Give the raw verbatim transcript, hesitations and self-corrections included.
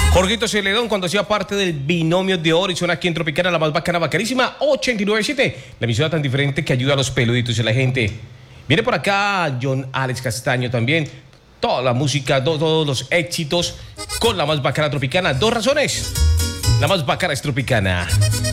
Jorgito Celedón, cuando hacía parte del binomio de oro y suena aquí en Tropicana, la más bacana, bacanísima, ochenta y nueve punto siete. La emisora tan diferente que ayuda a los peluditos y a la gente. Viene por acá John Alex Castaño también. Toda la música, do, todos los éxitos con la más bacana Tropicana. Dos razones. La más bacana es Tropicana.